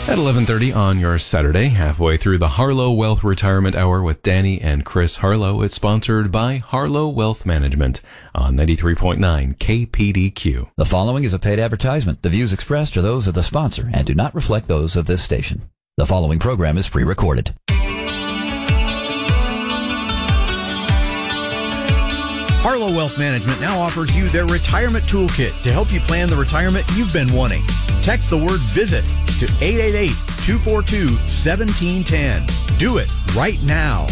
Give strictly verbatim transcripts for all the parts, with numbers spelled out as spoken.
At eleven thirty on your Saturday, halfway through the Harlow Wealth Retirement Hour with Danny and Chris Harlow, it's sponsored by Harlow Wealth Management on ninety-three point nine K P D Q. The following is a paid advertisement. The views expressed are those of the sponsor and do not reflect those of this station. The following program is pre-recorded. Harlow Wealth Management now offers you their retirement toolkit to help you plan the retirement you've been wanting. Text the word VISIT to eight eight eight, two four two, one seven one zero. Do it right now.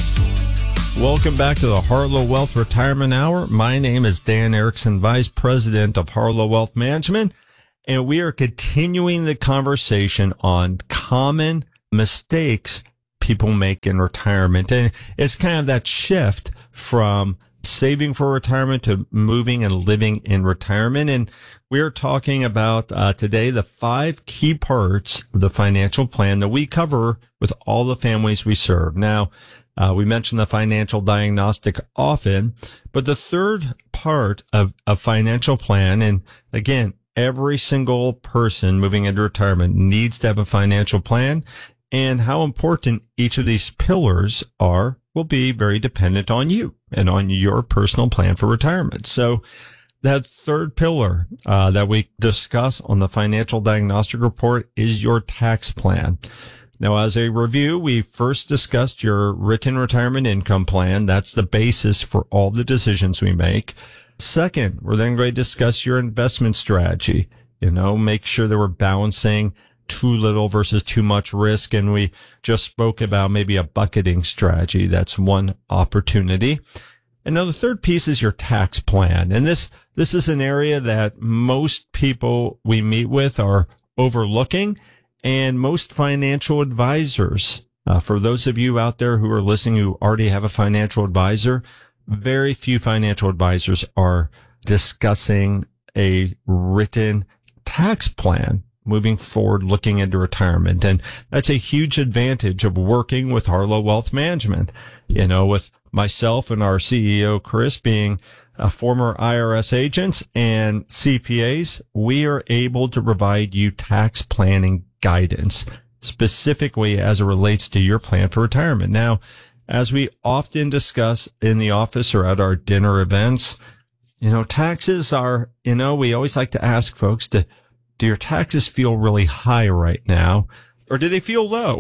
Welcome back to the Harlow Wealth Retirement Hour. My name is Dan Erickson, Vice President of Harlow Wealth Management, and we are continuing the conversation on common mistakes people make in retirement. And it's kind of that shift from saving for retirement to moving and living in retirement. And we are talking about uh, today the five key parts of the financial plan that we cover with all the families we serve. Now, uh, we mention the financial diagnostic often, but the third part of a financial plan, and again, every single person moving into retirement needs to have a financial plan, and how important each of these pillars are will be very dependent on you and on your personal plan for retirement. So that third pillar uh, that we discuss on the financial diagnostic report is your tax plan. Now, as a review, we first discussed your written retirement income plan. That's the basis for all the decisions we make. Second, we're then going to discuss your investment strategy. You know, make sure that we're balancing too little versus too much risk. And we just spoke about maybe a bucketing strategy. That's one opportunity. And now the third piece is your tax plan. And this, this is an area that most people we meet with are overlooking, and most financial advisors, uh, for those of you out there who are listening who already have a financial advisor, very few financial advisors are discussing a written tax plan moving forward, looking into retirement. And that's a huge advantage of working with Harlow Wealth Management. You know, with myself and our C E O, Chris, being uh, former I R S agents and C P As, we are able to provide you tax planning guidance, specifically as it relates to your plan for retirement. Now, as we often discuss in the office or at our dinner events, you know, taxes are, you know, we always like to ask folks to, do your taxes feel really high right now, or do they feel low?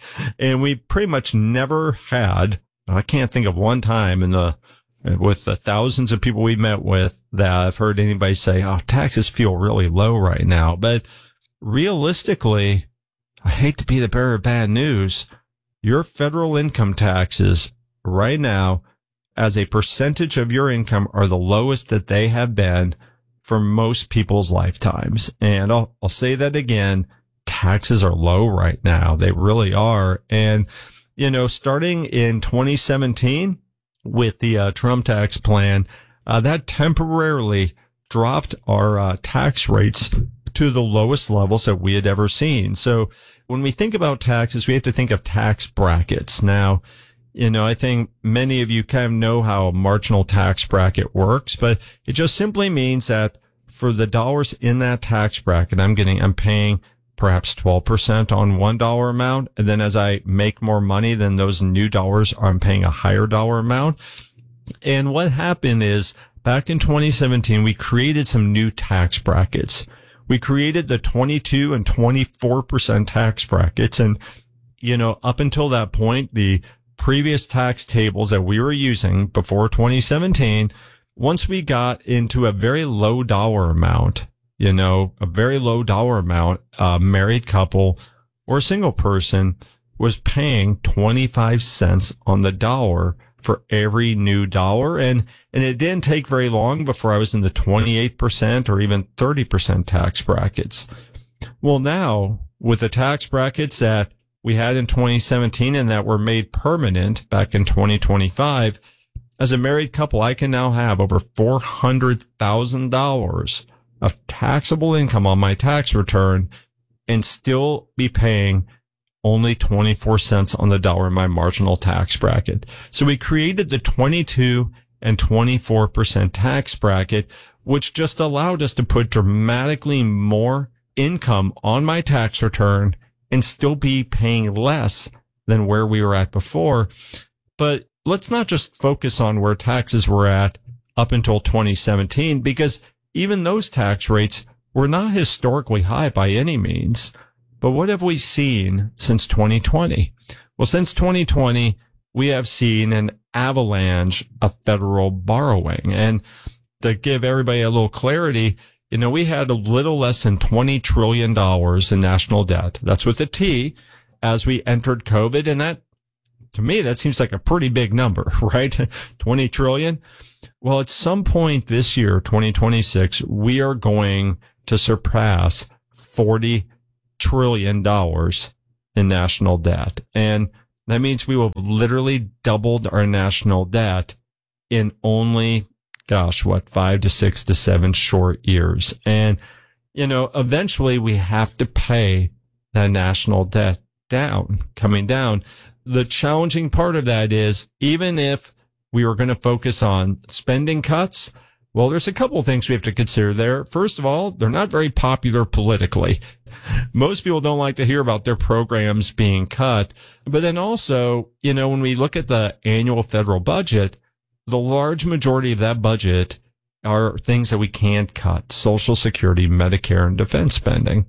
And we pretty much never had, I can't think of one time in the, with the thousands of people we've met with that I've heard anybody say, oh, taxes feel really low right now. But realistically, I hate to be the bearer of bad news, your federal income taxes right now, as a percentage of your income, are the lowest that they have been for most people's lifetimes. And I'll, I'll say that again, taxes are low right now. They really are. And, you know, starting in twenty seventeen with the uh, Trump tax plan, uh, that temporarily dropped our uh, tax rates to the lowest levels that we had ever seen. So when we think about taxes, we have to think of tax brackets. Now, you know, I think many of you kind of know how a marginal tax bracket works, but it just simply means that for the dollars in that tax bracket, I'm getting, I'm paying perhaps twelve percent on one dollar amount. And then as I make more money than those new dollars, I'm paying a higher dollar amount. And what happened is back in twenty seventeen, we created some new tax brackets. We created the twenty-two and twenty-four percent tax brackets. And, you know, up until that point, the previous tax tables that we were using before twenty seventeen, once we got into a very low dollar amount, you know, a very low dollar amount, a married couple or a single person was paying twenty-five cents on the dollar for every new dollar. And, and it didn't take very long before I was in the twenty-eight percent or even thirty percent tax brackets. Well, now with the tax brackets that we had in twenty seventeen and that were made permanent back in twenty twenty-five, as a married couple, I can now have over four hundred thousand dollars of taxable income on my tax return and still be paying only twenty-four cents on the dollar in my marginal tax bracket. So we created the twenty-two and twenty-four percent tax bracket, which just allowed us to put dramatically more income on my tax return and still be paying less than where we were at before. But let's not just focus on where taxes were at up until twenty seventeen, because even those tax rates were not historically high by any means. But what have we seen since twenty twenty? Well, since twenty twenty, we have seen an avalanche of federal borrowing. And to give everybody a little clarity, you know, we had a little less than twenty trillion dollars in national debt. That's with a T as we entered COVID. And that, to me, that seems like a pretty big number, right? twenty trillion. Well, at some point this year, twenty twenty-six, we are going to surpass forty trillion dollars in national debt. And that means we will have literally doubled our national debt in only, gosh, what, five to six to seven short years. And, you know, eventually we have to pay that national debt down, coming down. The challenging part of that is, even if we were going to focus on spending cuts, well, there's a couple of things we have to consider there. First of all, they're not very popular politically. Most people don't like to hear about their programs being cut. But then also, you know, when we look at the annual federal budget, the large majority of that budget are things that we can't cut: Social Security, Medicare, and defense spending.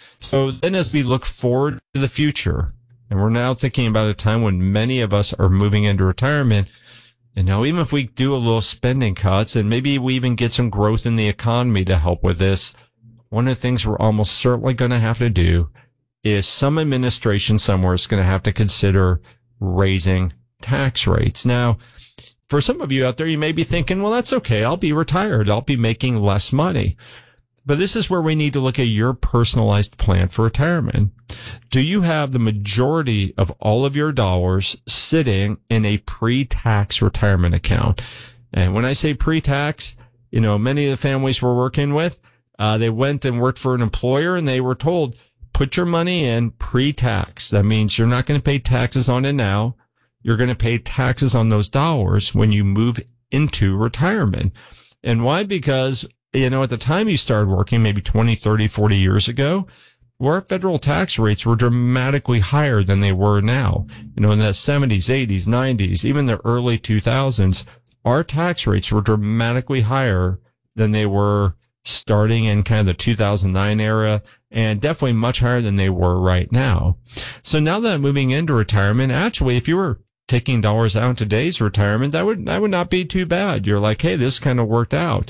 So then as we look forward to the future, and we're now thinking about a time when many of us are moving into retirement, you know, even if we do a little spending cuts and maybe we even get some growth in the economy to help with this, one of the things we're almost certainly going to have to do is some administration somewhere is going to have to consider raising tax rates. Now, for some of you out there, you may be thinking, well, that's okay. I'll be retired. I'll be making less money. But this is where we need to look at your personalized plan for retirement. Do you have the majority of all of your dollars sitting in a pre-tax retirement account? And when I say pre-tax, you know, many of the families we're working with, uh, they went and worked for an employer and they were told, put your money in pre-tax. That means you're not going to pay taxes on it now. You're going to pay taxes on those dollars when you move into retirement. And why? Because, you know, at the time you started working, maybe twenty, thirty, forty years ago, our federal tax rates were dramatically higher than they were now. You know, in the seventies, eighties, nineties, even the early two thousands, our tax rates were dramatically higher than they were starting in kind of the two thousand nine era, and definitely much higher than they were right now. So now that I'm moving into retirement, actually, if you were taking dollars out in today's retirement, that would, that would not be too bad. You're like, hey, this kind of worked out.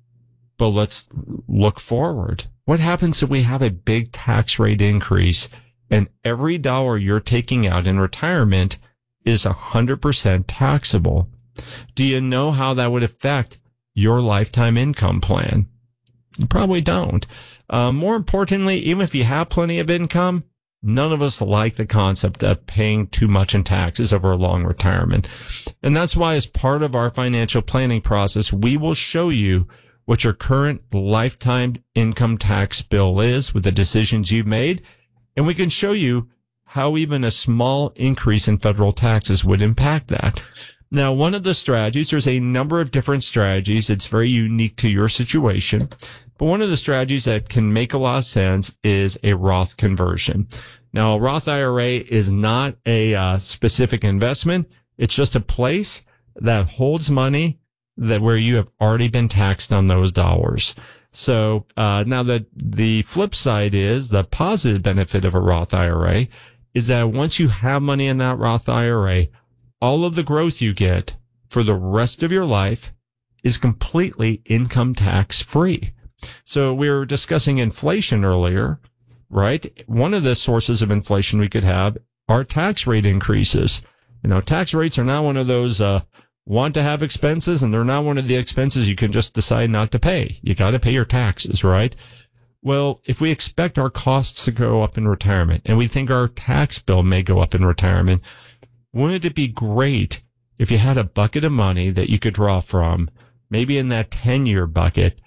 But let's look forward. What happens if we have a big tax rate increase and every dollar you're taking out in retirement is one hundred percent taxable? Do you know how that would affect your lifetime income plan? You probably don't. Uh, more importantly, even if you have plenty of income, none of us like the concept of paying too much in taxes over a long retirement. And that's why, as part of our financial planning process, we will show you what your current lifetime income tax bill is with the decisions you've made. And we can show you how even a small increase in federal taxes would impact that. Now, one of the strategies, there's a number of different strategies. It's very unique to your situation. But one of the strategies that can make a lot of sense is a Roth conversion. Now, a Roth I R A is not a uh, specific investment. It's just a place that holds money that where you have already been taxed on those dollars. So uh, now the the flip side is the positive benefit of a Roth I R A is that once you have money in that Roth I R A, all of the growth you get for the rest of your life is completely income tax free. So we were discussing inflation earlier, right? One of the sources of inflation we could have are tax rate increases. You know, tax rates are not one of those uh, want to have expenses, and they're not one of the expenses you can just decide not to pay. You got to pay your taxes, right? Well, if we expect our costs to go up in retirement and we think our tax bill may go up in retirement, wouldn't it be great if you had a bucket of money that you could draw from, maybe in that ten-year bucket,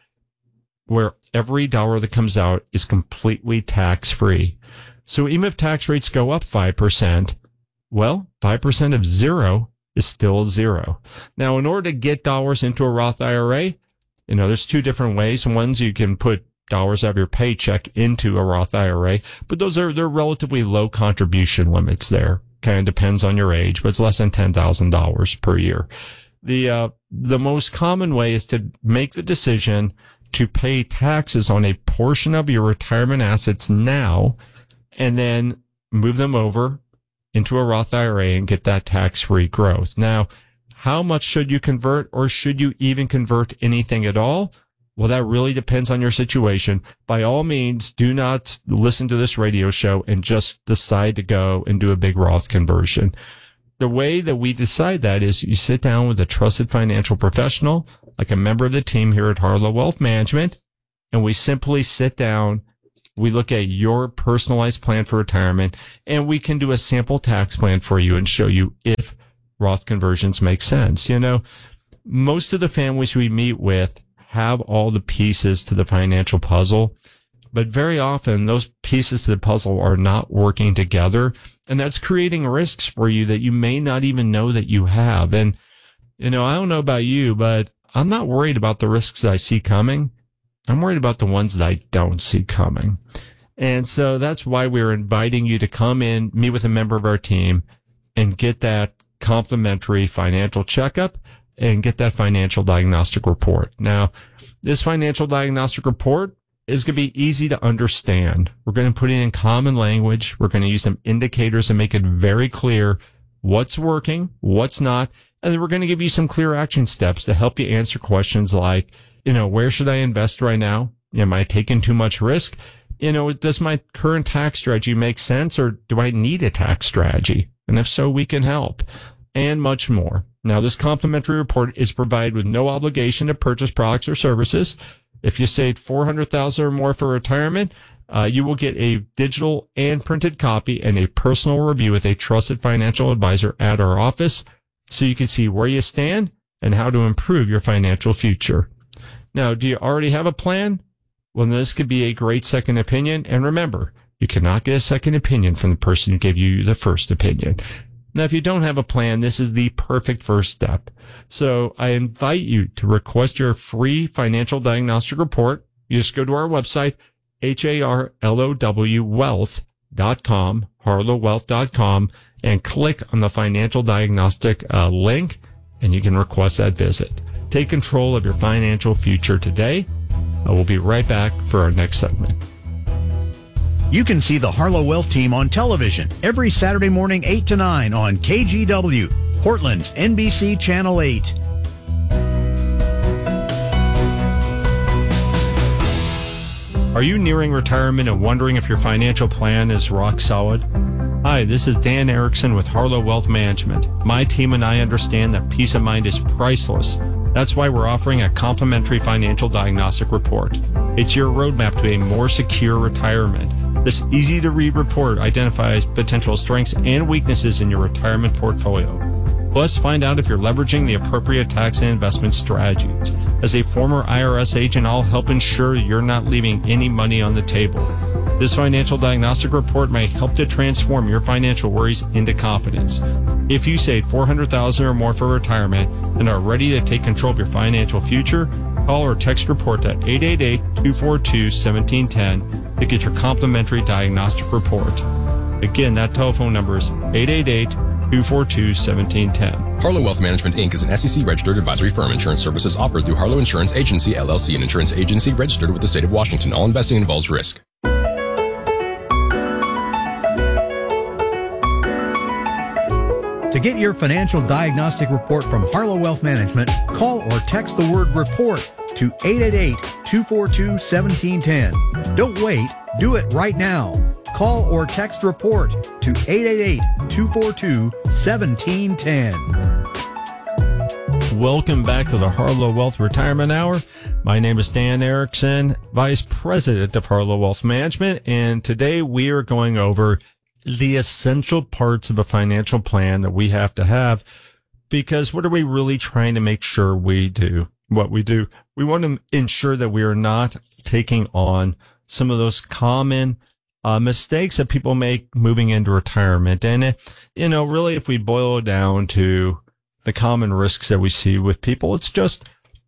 where every dollar that comes out is completely tax-free? So even if tax rates go up five percent, well, five percent of zero is still zero. Now, in order to get dollars into a Roth I R A, you know, there's two different ways. One's you can put dollars out of your paycheck into a Roth I R A, but those are, they're relatively low contribution limits there. Kind of depends on your age, but it's less than ten thousand dollars per year. The, uh, the most common way is to make the decision to pay taxes on a portion of your retirement assets now, and then move them over into a Roth I R A and get that tax-free growth. Now, how much should you convert, or should you even convert anything at all? Well, that really depends on your situation. By all means, do not listen to this radio show and just decide to go and do a big Roth conversion. The way that we decide that is you sit down with a trusted financial professional, like a member of the team here at Harlow Wealth Management, and we simply sit down. We look at your personalized plan for retirement, and we can do a sample tax plan for you and show you if Roth conversions make sense. You know, most of the families we meet with have all the pieces to the financial puzzle, but very often those pieces to the puzzle are not working together, and that's creating risks for you that you may not even know that you have. And, you know, I don't know about you, but I'm not worried about the risks that I see coming. I'm worried about the ones that I don't see coming. And so that's why we're inviting you to come in, meet with a member of our team, and get that complimentary financial checkup and get that financial diagnostic report. Now, this financial diagnostic report is going to be easy to understand. We're going to put it in common language. We're going to use some indicators and make it very clear what's working, what's not. And then we're going to give you some clear action steps to help you answer questions like, you know, where should I invest right now? Am I taking too much risk? You know, does my current tax strategy make sense, or do I need a tax strategy? And if so, we can help, and much more. Now, this complimentary report is provided with no obligation to purchase products or services. If you save four hundred thousand dollars or more for retirement, uh, you will get a digital and printed copy and a personal review with a trusted financial advisor at our office, so you can see where you stand and how to improve your financial future. Now, do you already have a plan? Well, this could be a great second opinion. And remember, you cannot get a second opinion from the person who gave you the first opinion. Now, if you don't have a plan, this is the perfect first step. So I invite you to request your free financial diagnostic report. You just go to our website, H A R L O W wealth dot com, harlow wealth dot com, and click on the financial diagnostic uh, link, and you can request that visit. Take control of your financial future today. Uh, we'll be right back for our next segment. You can see the Harlow Wealth Team on television every Saturday morning, eight to nine on K G W, Portland's N B C Channel eight. Are you nearing retirement and wondering if your financial plan is rock solid? Hi, this is Dan Erickson with Harlow Wealth Management. My team and I understand that peace of mind is priceless. That's why we're offering a complimentary financial diagnostic report. It's your roadmap to a more secure retirement. This easy-to-read report identifies potential strengths and weaknesses in your retirement portfolio. Plus, find out if you're leveraging the appropriate tax and investment strategies. As a former I R S agent, I'll help ensure you're not leaving any money on the table. This financial diagnostic report may help to transform your financial worries into confidence. If you save four hundred thousand dollars or more for retirement and are ready to take control of your financial future, call or text report to eight eight eight, two four two, one seven one zero to get your complimentary diagnostic report. Again, that telephone number is eight eight eight, two four two, one seven one zero. Harlow Wealth Management, Incorporated is an S E C-registered advisory firm. Insurance services offered through Harlow Insurance Agency, L L C, an insurance agency registered with the state of Washington. All investing involves risk. To get your financial diagnostic report from Harlow Wealth Management, call or text the word report to eight eight eight, two four two, one seven one zero. Don't wait. Do it right now. Call or text report to eight eight eight, two four two, one seven one zero. Welcome back to the Harlow Wealth Retirement Hour. My name is Dan Erickson, Vice President of Harlow Wealth Management, and today we are going over the essential parts of a financial plan that we have to have, because what are we really trying to make sure we do? What we do, we want to ensure that we are not taking on some of those common uh, mistakes that people make moving into retirement. And, uh, you know, really, if we boil it down to the common risks that we see with people, it's just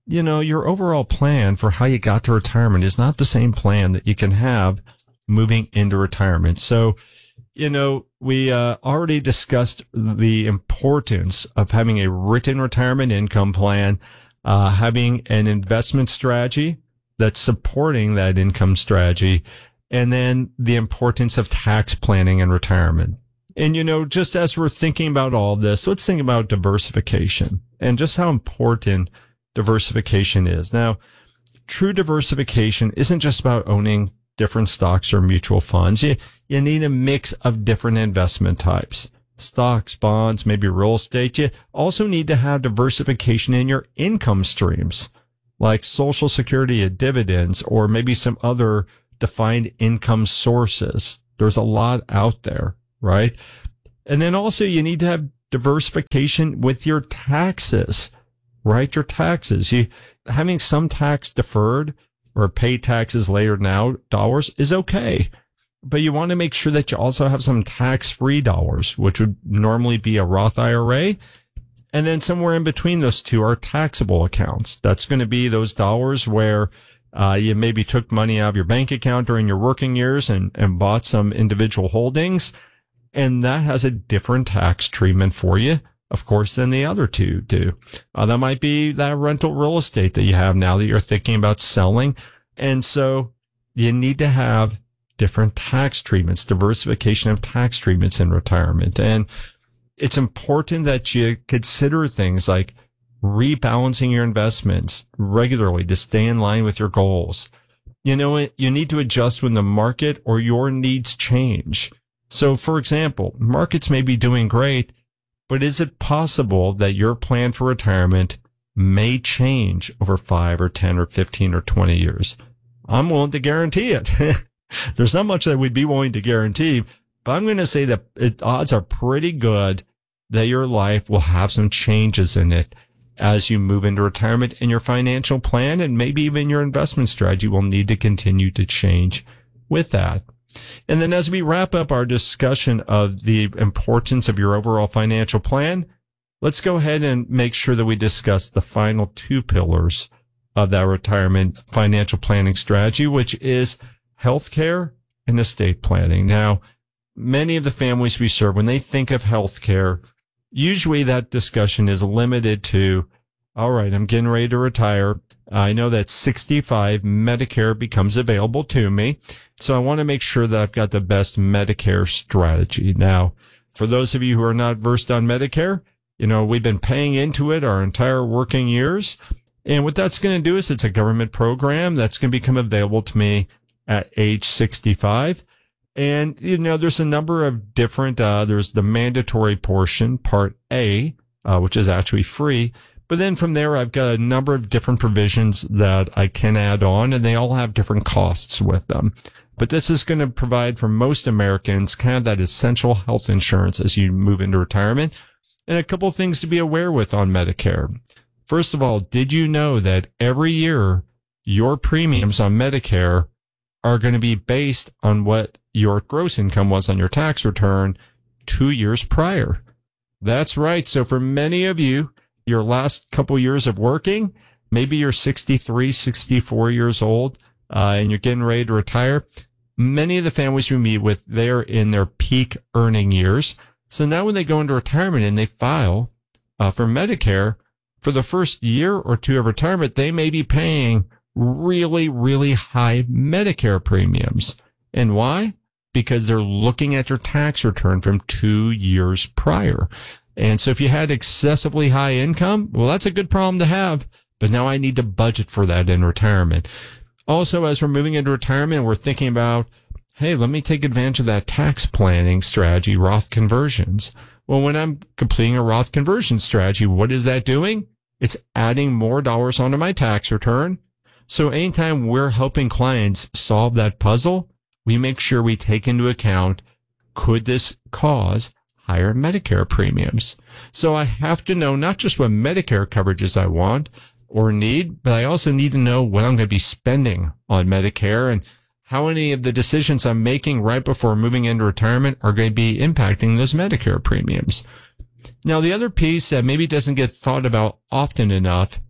you know, your overall plan for how you got to retirement is not the same plan that you can have moving into retirement. So, you know, we uh, already discussed the importance of having a written retirement income plan, uh, having an investment strategy that's supporting that income strategy, and then the importance of tax planning in retirement. And, you know, just as we're thinking about all this, let's think about diversification and just how important diversification is. Now, true diversification isn't just about owning different stocks or mutual funds. You, you need a mix of different investment types, stocks, bonds, maybe real estate. You also need to have diversification in your income streams, like Social Security and dividends, or maybe some other defined income sources. There's a lot out there, right? And then also you need to have diversification with your taxes, right? Your taxes. You having some tax deferred or pay taxes later now dollars is okay. But you want to make sure that you also have some tax-free dollars, which would normally be a Roth I R A. And then somewhere in between those two are taxable accounts. That's going to be those dollars where uh, you maybe took money out of your bank account during your working years and, and bought some individual holdings. And that has a different tax treatment for you, of course, than the other two do. Uh, that might be that rental real estate that you have now that you're thinking about selling. And so you need to have different tax treatments, diversification of tax treatments in retirement. And it's important that you consider things like rebalancing your investments regularly to stay in line with your goals. You know, you need to adjust when the market or your needs change. So, for example, markets may be doing great, but is it possible that your plan for retirement may change over five or ten or fifteen or twenty years? I'm willing to guarantee it. There's not much that we'd be willing to guarantee, but I'm going to say that it, odds are pretty good that your life will have some changes in it as you move into retirement, and your financial plan and maybe even your investment strategy will need to continue to change with that. And then as we wrap up our discussion of the importance of your overall financial plan, let's go ahead and make sure that we discuss the final two pillars of that retirement financial planning strategy, which is healthcare and estate planning. Now, many of the families we serve, when they think of healthcare, usually that discussion is limited to, all right, I'm getting ready to retire. I know that sixty-five Medicare becomes available to me. So I want to make sure that I've got the best Medicare strategy. Now, for those of you who are not versed on Medicare, you know, we've been paying into it our entire working years. And what that's going to do is it's a government program that's going to become available to me at age sixty-five. And, you know, there's a number of different, uh, there's the mandatory portion, Part A, uh, which is actually free. But then from there, I've got a number of different provisions that I can add on, and they all have different costs with them. But this is going to provide for most Americans kind of that essential health insurance as you move into retirement. And a couple of things to be aware with on Medicare. First of all, did you know that every year your premiums on Medicare are going to be based on what your gross income was on your tax return two years prior? That's right. So for many of you, your last couple years of working, maybe you're sixty-three, sixty-four years old, uh, and you're getting ready to retire. Many of the families we meet with, they're in their peak earning years. So now when they go into retirement and they file uh, for Medicare, for the first year or two of retirement, they may be paying really, really high Medicare premiums. And why? Because they're looking at your tax return from two years prior. And so if you had excessively high income, well, that's a good problem to have. But now I need to budget for that in retirement. Also, as we're moving into retirement, we're thinking about, hey, let me take advantage of that tax planning strategy, Roth conversions. Well, when I'm completing a Roth conversion strategy, what is that doing? It's adding more dollars onto my tax return. So anytime we're helping clients solve that puzzle, we make sure we take into account, could this cause higher Medicare premiums? So I have to know not just what Medicare coverages I want or need, but I also need to know what I'm going to be spending on Medicare and how many of the decisions I'm making right before moving into retirement are going to be impacting those Medicare premiums. Now, the other piece that maybe doesn't get thought about often enough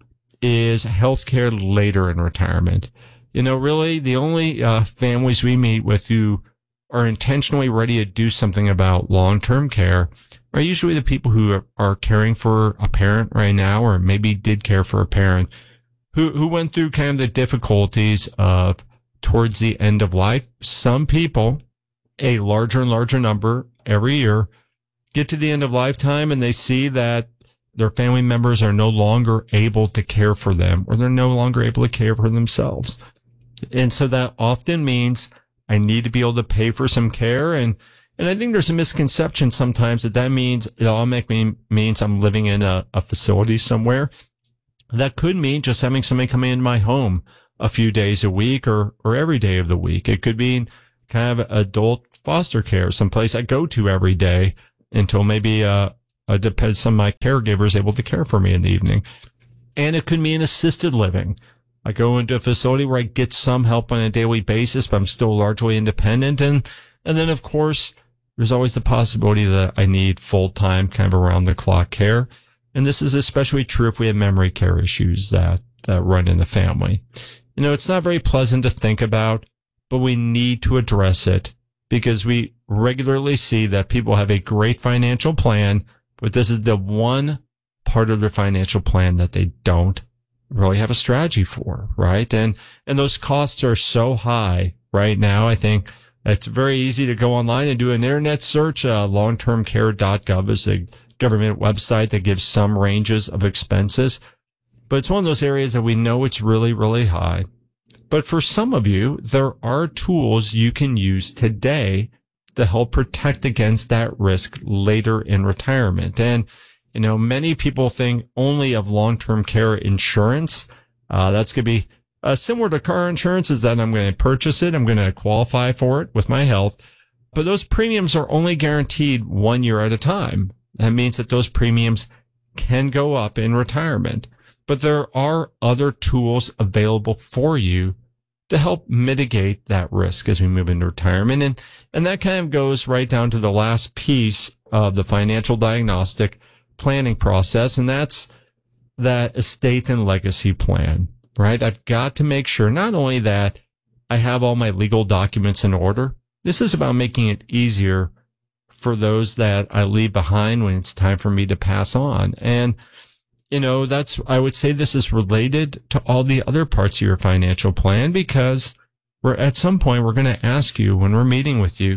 is healthcare later in retirement. You know, really the only uh, families we meet with who are intentionally ready to do something about long-term care are usually the people who are, are caring for a parent right now, or maybe did care for a parent who, who went through kind of the difficulties of towards the end of life. Some people, a larger and larger number every year, get to the end of lifetime and they see that their family members are no longer able to care for them, or they're no longer able to care for themselves. And so that often means I need to be able to pay for some care. And, and I think there's a misconception sometimes that that means it automatically means I'm living in a, a facility somewhere. That could mean just having somebody come into my home a few days a week, or, or every day of the week. It could mean kind of adult foster care, someplace I go to every day until maybe, uh, uh depends on my caregiver is able to care for me in the evening. And it could mean assisted living. I go into a facility where I get some help on a daily basis, but I'm still largely independent. And, and then of course, there's always the possibility that I need full-time kind of around the clock care. And this is especially true if we have memory care issues that, that run in the family. You know, it's not very pleasant to think about, but we need to address it because we regularly see that people have a great financial plan, but this is the one part of their financial plan that they don't really have a strategy for, right? And, and those costs are so high right now. I think it's very easy to go online and do an internet search. Uh, long term care dot gov is a government website that gives some ranges of expenses, but it's one of those areas that we know it's really, really high. But for some of you, there are tools you can use today to help protect against that risk later in retirement. And you know, many people think only of long-term care insurance. Uh, that's going to be uh, similar to car insurance, is that I'm going to purchase it. I'm going to qualify for it with my health. But those premiums are only guaranteed one year at a time. That means that those premiums can go up in retirement. But there are other tools available for you to help mitigate that risk as we move into retirement. And, and that kind of goes right down to the last piece of the financial diagnostic planning process, and that's that estate and legacy plan, right? I've got to make sure not only that I have all my legal documents in order. This is about making it easier for those that I leave behind when it's time for me to pass on. And, you know, that's, I would say this is related to all the other parts of your financial plan, because we're at some point, we're going to ask you when we're meeting with you,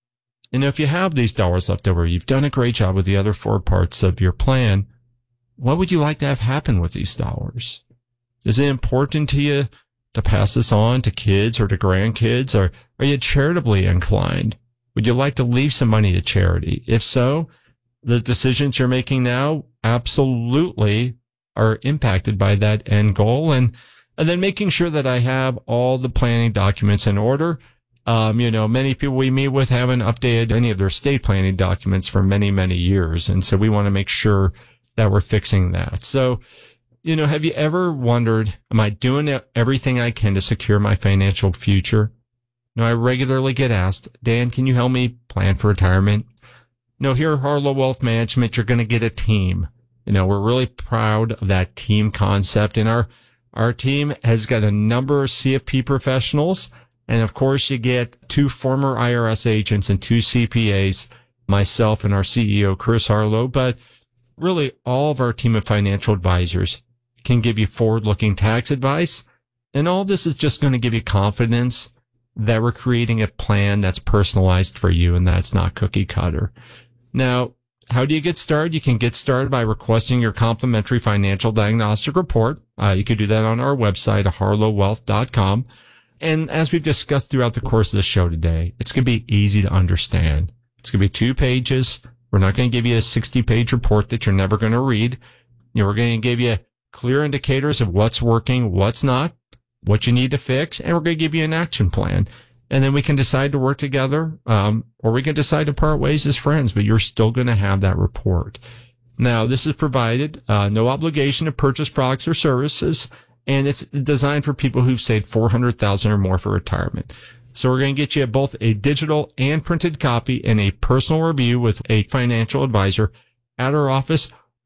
and if you have these dollars left over, you've done a great job with the other four parts of your plan, what would you like to have happen with these dollars? Is it important to you to pass this on to kids or to grandkids? Or are you charitably inclined? Would you like to leave some money to charity? If so, the decisions you're making now absolutely are impacted by that end goal. And, and then making sure that I have all the planning documents in order. Um, you know, many people we meet with haven't updated any of their estate planning documents for many, many years. And so we want to make sure that we're fixing that. So, you know, have you ever wondered, am I doing everything I can to secure my financial future? You know, I regularly get asked, Dan, can you help me plan for retirement? You know, here at Harlow Wealth Management, you're going to get a team. You know, we're really proud of that team concept. And our, our team has got a number of C F P professionals. And of course, you get two former I R S agents and two C P As, myself and our C E O, Chris Harlow. But really, all of our team of financial advisors can give you forward-looking tax advice. And all this is just going to give you confidence that we're creating a plan that's personalized for you and that's not cookie cutter. Now, how do you get started? You can get started by requesting your complimentary financial diagnostic report. Uh, you can do that on our website, harlow wealth dot com. And as we've discussed throughout the course of the show today, it's going to be easy to understand. It's going to be two pages. We're not going to give you a sixty page report that you're never going to read. You know, we're going to give you clear indicators of what's working, what's not, what you need to fix, and we're going to give you an action plan. And then we can decide to work together, um, or we can decide to part ways as friends, but you're still going to have that report. Now, this is provided, uh, no obligation to purchase products or services. And it's designed for people who've saved four hundred thousand dollars or more for retirement. So we're going to get you both a digital and printed copy and a personal review with a financial advisor at our office,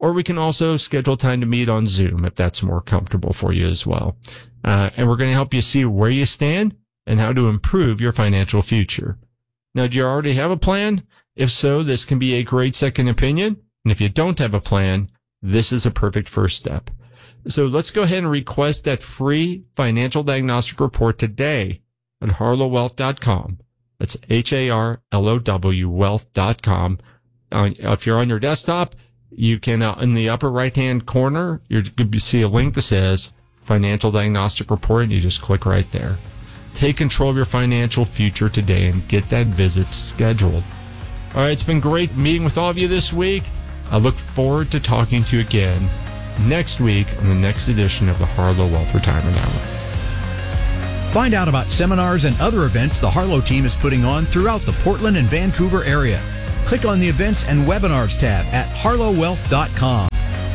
or we can also schedule time to meet on Zoom if that's more comfortable for you as well. Uh, and we're going to help you see where you stand and how to improve your financial future. Now, do you already have a plan? If so, this can be a great second opinion. And if you don't have a plan, this is a perfect first step. So let's go ahead and request that free financial diagnostic report today at harlow wealth dot com. That's H A R L O W wealth dot com. Uh, if you're on your desktop, you can, uh, in the upper right-hand corner, you're going to see a link that says Financial Diagnostic Report, and you just click right there. Take control of your financial future today and get that visit scheduled. All right, it's been great meeting with all of you this week. I look forward to talking to you again next week on the next edition of the Harlow Wealth Retirement Hour. Find out about seminars and other events the Harlow team is putting on throughout the Portland and Vancouver area. Click on the Events and Webinars tab at harlow wealth dot com.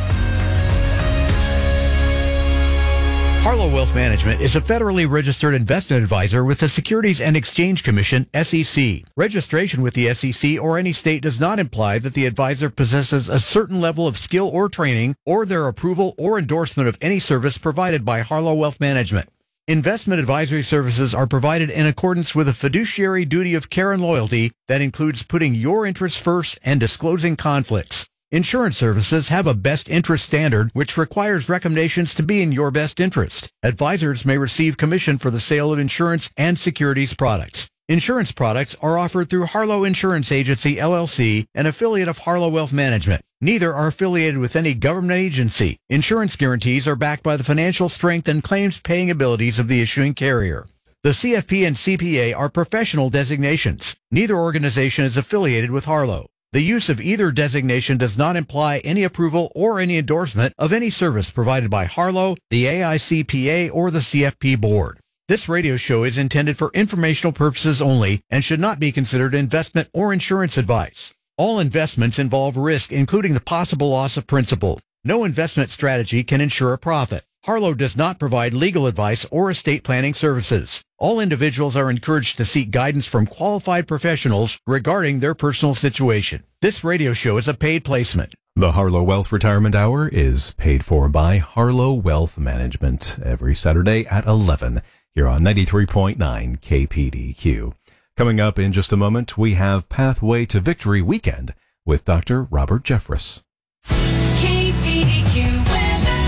Harlow Wealth Management is a federally registered investment advisor with the Securities and Exchange Commission, S E C. Registration with the S E C or any state does not imply that the advisor possesses a certain level of skill or training or their approval or endorsement of any service provided by Harlow Wealth Management. Investment advisory services are provided in accordance with a fiduciary duty of care and loyalty that includes putting your interests first and disclosing conflicts. Insurance services have a best interest standard which requires recommendations to be in your best interest. Advisors may receive commission for the sale of insurance and securities products. Insurance products are offered through Harlow Insurance Agency, L L C, an affiliate of Harlow Wealth Management. Neither are affiliated with any government agency. Insurance guarantees are backed by the financial strength and claims-paying abilities of the issuing carrier. The C F P and C P A are professional designations. Neither organization is affiliated with Harlow. The use of either designation does not imply any approval or any endorsement of any service provided by Harlow, the A I C P A, or the C F P Board. This radio show is intended for informational purposes only and should not be considered investment or insurance advice. All investments involve risk, including the possible loss of principal. No investment strategy can ensure a profit. Harlow does not provide legal advice or estate planning services. All individuals are encouraged to seek guidance from qualified professionals regarding their personal situation. This radio show is a paid placement. The Harlow Wealth Retirement Hour is paid for by Harlow Wealth Management every Saturday at eleven here on ninety-three point nine K P D Q. Coming up in just a moment, we have Pathway to Victory Weekend with Doctor Robert Jeffress. K P D Q weather.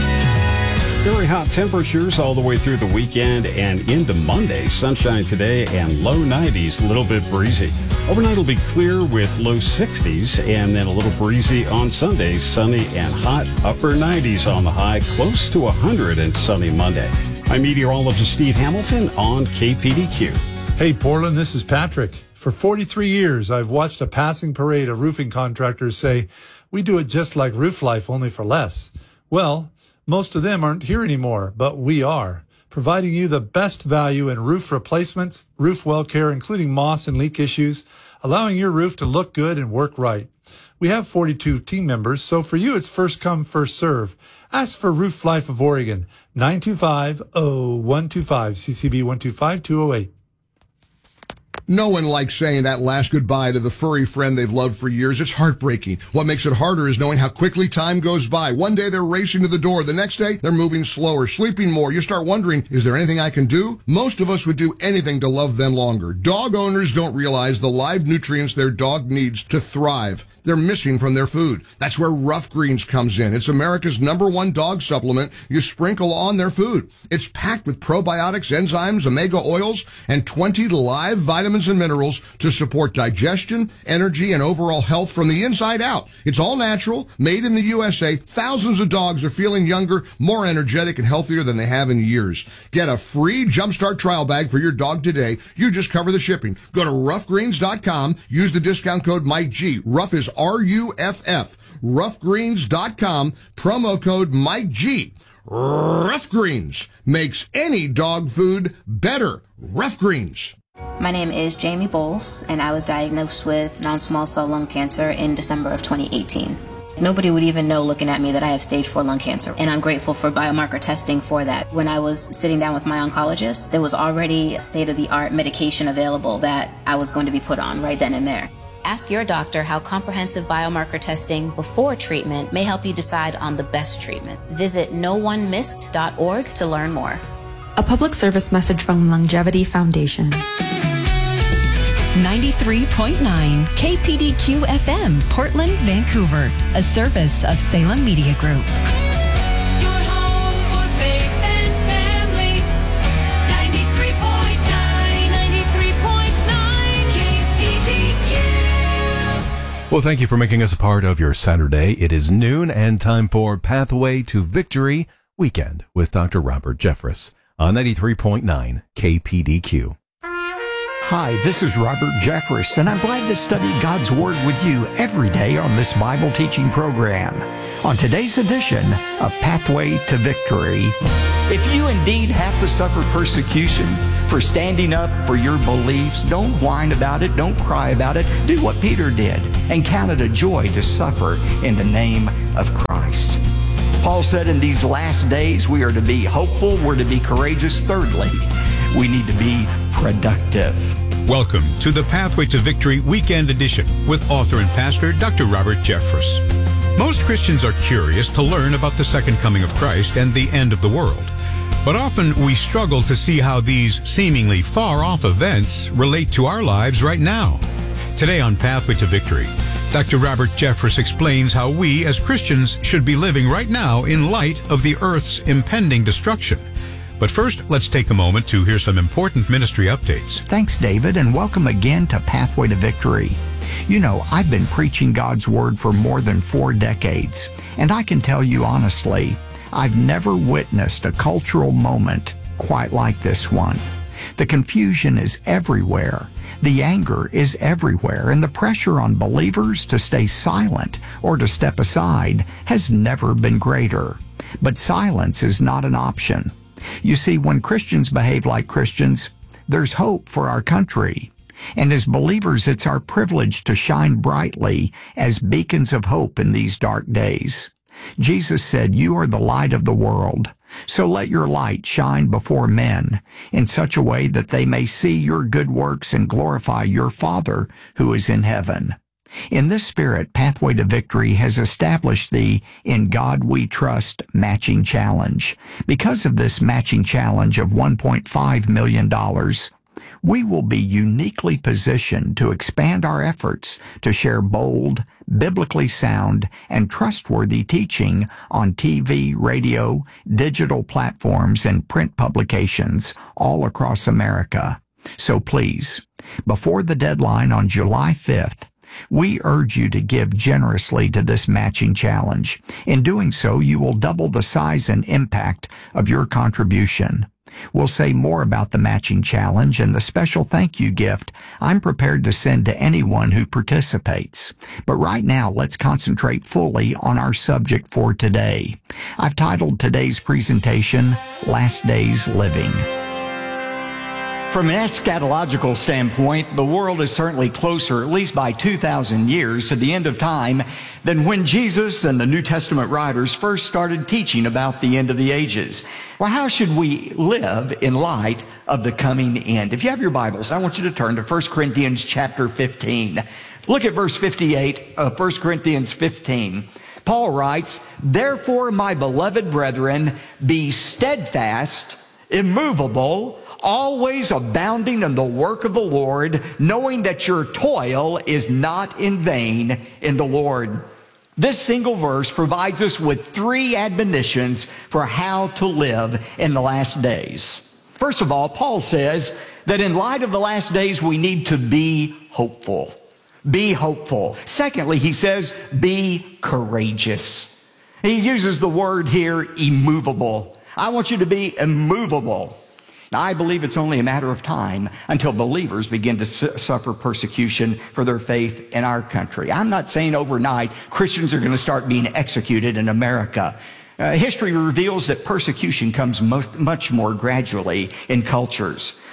Very hot temperatures all the way through the weekend and into Monday. Sunshine today and low nineties, a little bit breezy. Overnight will be clear with low sixties and then a little breezy on Sunday. Sunny and hot, upper nineties on the high, close to one hundred and sunny Monday. I'm meteorologist Steve Hamilton on K P D Q. Hey, Portland, this is Patrick. For forty-three years, I've watched a passing parade of roofing contractors say, we do it just like Roof Life, only for less. Well, most of them aren't here anymore, but we are, providing you the best value in roof replacements, roof well care, including moss and leak issues, allowing your roof to look good and work right. We have forty-two team members, so for you, it's first come, first serve. Ask for Roof Life of Oregon, nine two five, oh one two five, C C B one two five, two oh eight. No one likes saying that last goodbye to the furry friend they've loved for years. It's heartbreaking. What makes it harder is knowing how quickly time goes by. One day they're racing to the door. The next day they're moving slower, sleeping more. You start wondering, is there anything I can do? Most of us would do anything to love them longer. Dog owners don't realize the live nutrients their dog needs to thrive. They're missing from their food. That's where Rough Greens comes in. It's America's number one dog supplement you sprinkle on their food. It's packed with probiotics, enzymes, omega oils, and twenty live vitamins and minerals to support digestion, energy, and overall health from the inside out. It's all natural, made in the U S A. Thousands of dogs are feeling younger, more energetic, and healthier than they have in years. Get a free Jumpstart trial bag for your dog today. You just cover the shipping. Go to rough greens dot com. Use the discount code Mike G. Rough is R U F F. rough greens dot com. Promo code Mike G. Rough Greens makes any dog food better. Rough Greens. My name is Jamie Bowles, and I was diagnosed with non-small cell lung cancer in December of twenty eighteen. Nobody would even know looking at me that I have stage four lung cancer, and I'm grateful for biomarker testing for that. When I was sitting down with my oncologist, there was already state-of-the-art medication available that I was going to be put on right then and there. Ask your doctor how comprehensive biomarker testing before treatment may help you decide on the best treatment. Visit no one missed dot org to learn more. A public service message from Longevity Foundation. ninety-three point nine K P D Q F M, Portland, Vancouver, a service of Salem Media Group. Your home for faith and family. ninety-three point nine, ninety-three point nine K P D Q. Well, thank you for making us a part of your Saturday. It is noon and time for Pathway to Victory Weekend with Doctor Robert Jeffress on ninety-three point nine K P D Q. Hi, this is Robert Jeffress, and I'm glad to study God's Word with you every day on this Bible teaching program. On today's edition of Pathway to Victory, if you indeed have to suffer persecution for standing up for your beliefs, don't whine about it, don't cry about it. Do what Peter did and count it a joy to suffer in the name of Christ. Paul said in these last days we are to be hopeful, we're to be courageous. Thirdly, we need to be productive. Welcome to the Pathway to Victory Weekend Edition with author and pastor Doctor Robert Jeffress. Most Christians are curious to learn about the second coming of Christ and the end of the world. But often we struggle to see how these seemingly far-off events relate to our lives right now. Today on Pathway to Victory, Doctor Robert Jeffress explains how we as Christians should be living right now in light of the earth's impending destruction. But first, let's take a moment to hear some important ministry updates. Thanks, David, and welcome again to Pathway to Victory. You know, I've been preaching God's Word for more than four decades, and I can tell you honestly, I've never witnessed a cultural moment quite like this one. The confusion is everywhere. The anger is everywhere, and the pressure on believers to stay silent or to step aside has never been greater. But silence is not an option. You see, when Christians behave like Christians, there's hope for our country. And as believers, it's our privilege to shine brightly as beacons of hope in these dark days. Jesus said, "You are the light of the world. So let your light shine before men in such a way that they may see your good works and glorify your Father who is in heaven." In this spirit, Pathway to Victory has established the In God We Trust matching challenge. Because of this matching challenge of one point five million dollars, we will be uniquely positioned to expand our efforts to share bold, biblically sound, and trustworthy teaching on T V, radio, digital platforms, and print publications all across America. So please, before the deadline on July fifth, we urge you to give generously to this matching challenge. In doing so, you will double the size and impact of your contribution. We'll say more about the matching challenge and the special thank you gift I'm prepared to send to anyone who participates. But right now, let's concentrate fully on our subject for today. I've titled today's presentation, Last Days Living. From an eschatological standpoint, the world is certainly closer, at least by two thousand years, to the end of time than when Jesus and the New Testament writers first started teaching about the end of the ages. Well, how should we live in light of the coming end? If you have your Bibles, I want you to turn to First Corinthians chapter fifteen. Look at verse fifty-eight of First Corinthians fifteen. Paul writes, "Therefore, my beloved brethren, be steadfast, immovable, always abounding in the work of the Lord, knowing that your toil is not in vain in the Lord." This single verse provides us with three admonitions for how to live in the last days. First of all, Paul says that in light of the last days, we need to be hopeful. Be hopeful. Secondly, he says, be courageous. He uses the word here, immovable. I want you to be immovable. Now, I believe it's only a matter of time until believers begin to su- suffer persecution for their faith in our country. I'm not saying overnight Christians are going to start being executed in America. Uh, history reveals that persecution comes most, much more gradually in cultures.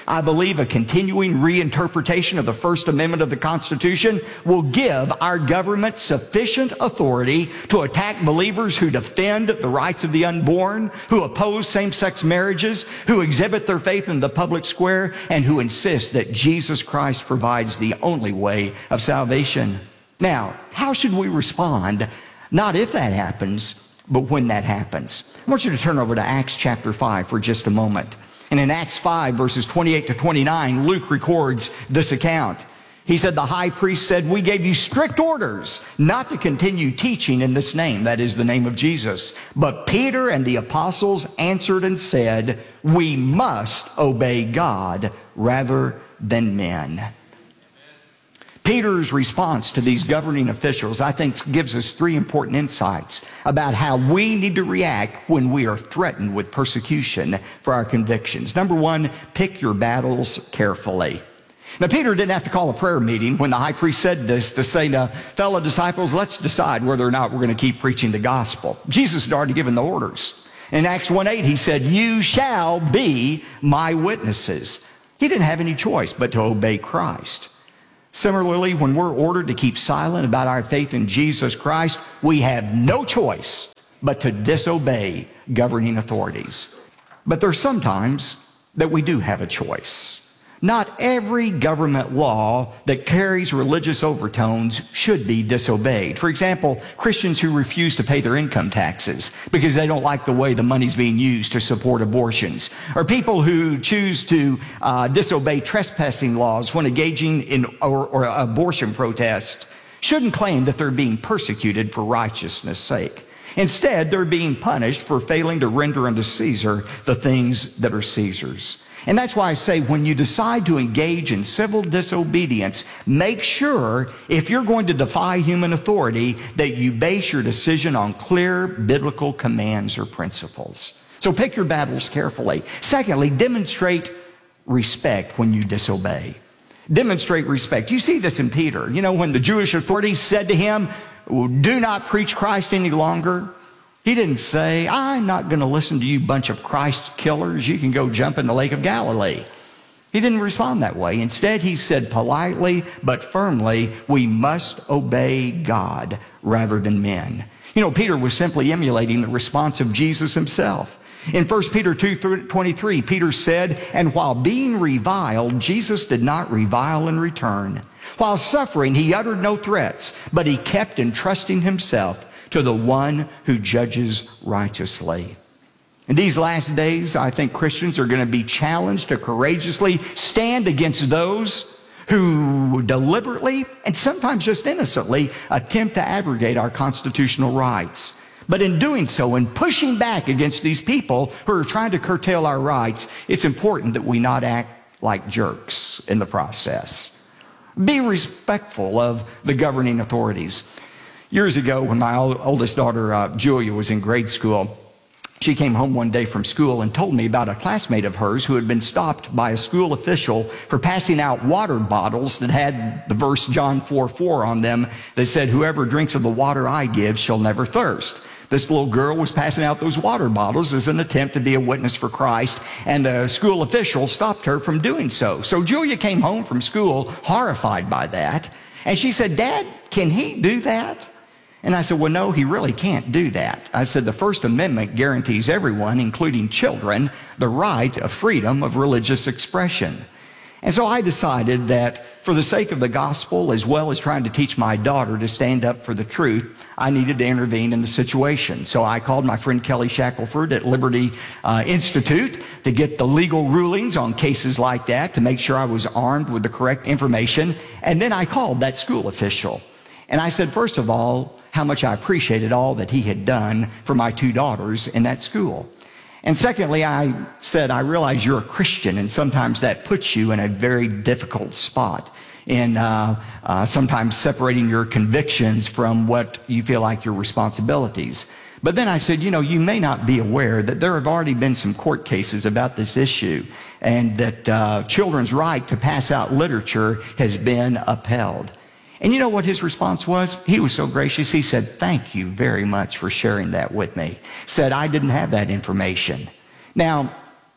I believe a continuing reinterpretation of the First Amendment of the Constitution will give our government sufficient authority to attack believers who defend the rights of the unborn, who oppose same-sex marriages, who exhibit their faith in the public square, and who insist that Jesus Christ provides the only way of salvation. Now, how should we respond? Not if that happens, but when that happens. I want you to turn over to Acts chapter five for just a moment. And in Acts five, verses twenty-eight to twenty-nine, Luke records this account. He said, the high priest said, we gave you strict orders not to continue teaching in this name, that is the name of Jesus. But Peter and the apostles answered and said, we must obey God rather than men. Peter's response to these governing officials, I think, gives us three important insights about how we need to react when we are threatened with persecution for our convictions. Number one, pick your battles carefully. Now, Peter didn't have to call a prayer meeting when the high priest said this to say to fellow disciples, let's decide whether or not we're going to keep preaching the gospel. Jesus had already given the orders. In Acts one eight, he said, you shall be my witnesses. He didn't have any choice but to obey Christ. Similarly, when we're ordered to keep silent about our faith in Jesus Christ, we have no choice but to disobey governing authorities. But there's sometimes that we do have a choice. Not every government law that carries religious overtones should be disobeyed. For example, Christians who refuse to pay their income taxes because they don't like the way the money's being used to support abortions, or people who choose to uh, disobey trespassing laws when engaging in or, or abortion protest, shouldn't claim that they're being persecuted for righteousness' sake. Instead, they're being punished for failing to render unto Caesar the things that are Caesar's. And that's why I say when you decide to engage in civil disobedience, make sure, if you're going to defy human authority, that you base your decision on clear biblical commands or principles. So pick your battles carefully. Secondly, demonstrate respect when you disobey. Demonstrate respect. You see this in Peter. You know, when the Jewish authorities said to him, do not preach Christ any longer, he didn't say, I'm not going to listen to you bunch of Christ killers. You can go jump in the Lake of Galilee. He didn't respond that way. Instead, he said politely but firmly, we must obey God rather than men. You know, Peter was simply emulating the response of Jesus himself. In First Peter two twenty-three, Peter said, and while being reviled, Jesus did not revile in return. While suffering, he uttered no threats, but he kept entrusting himself to the one who judges righteously. In these last days, I think Christians are going to be challenged to courageously stand against those who deliberately and sometimes just innocently attempt to abrogate our constitutional rights. But in doing so, in pushing back against these people who are trying to curtail our rights, it's important that we not act like jerks in the process. Be respectful of the governing authorities. Years ago, when my oldest daughter, uh, Julia, was in grade school, she came home one day from school and told me about a classmate of hers who had been stopped by a school official for passing out water bottles that had the verse John four four on them that said, whoever drinks of the water I give shall never thirst. This little girl was passing out those water bottles as an attempt to be a witness for Christ, and the school official stopped her from doing so. So Julia came home from school horrified by that, and she said, Dad, can he do that? And I said, well, no, he really can't do that. I said, the First Amendment guarantees everyone, including children, the right of freedom of religious expression. And so I decided that for the sake of the gospel, as well as trying to teach my daughter to stand up for the truth, I needed to intervene in the situation. So I called my friend Kelly Shackelford at Liberty uh, Institute to get the legal rulings on cases like that, to make sure I was armed with the correct information. And then I called that school official. And I said, first of all, how much I appreciated all that he had done for my two daughters in that school. And secondly, I said, I realize you're a Christian, and sometimes that puts you in a very difficult spot in uh, uh, sometimes separating your convictions from what you feel like your responsibilities. But then I said, you know, you may not be aware that there have already been some court cases about this issue, and that uh, children's right to pass out literature has been upheld. And you know what his response was? He was so gracious. He said, thank you very much for sharing that with me. Said, I didn't have that information. Now,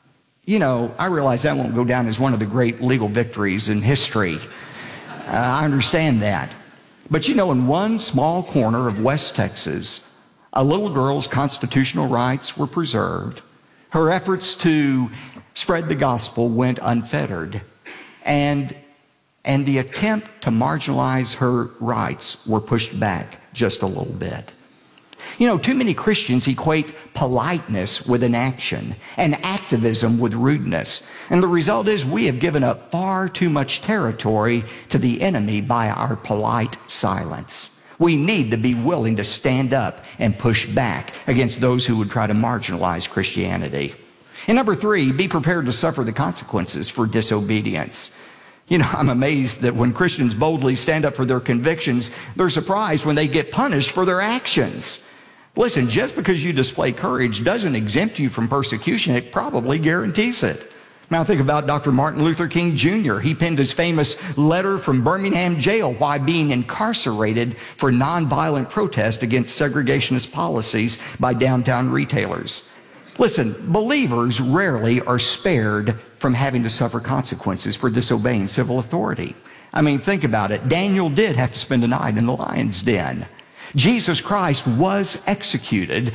You know, I realize that won't go down as one of the great legal victories in history. Uh, I understand that. But you know, in one small corner of West Texas, a little girl's constitutional rights were preserved. Her efforts to spread the gospel went unfettered. And, and the attempt to marginalize her rights were pushed back just a little bit. You know, too many Christians equate politeness with inaction and activism with rudeness. And the result is we have given up far too much territory to the enemy by our polite silence. We need to be willing to stand up and push back against those who would try to marginalize Christianity. And number three, be prepared to suffer the consequences for disobedience. You know, I'm amazed that when Christians boldly stand up for their convictions, they're surprised when they get punished for their actions. Listen, just because you display courage doesn't exempt you from persecution. It probably guarantees it. Now think about Doctor Martin Luther King Junior He penned his famous letter from Birmingham jail while being incarcerated for nonviolent protest against segregationist policies by downtown retailers. Listen, believers rarely are spared from having to suffer consequences for disobeying civil authority. I mean, think about it. Daniel did have to spend a night in the lion's den. Jesus Christ was executed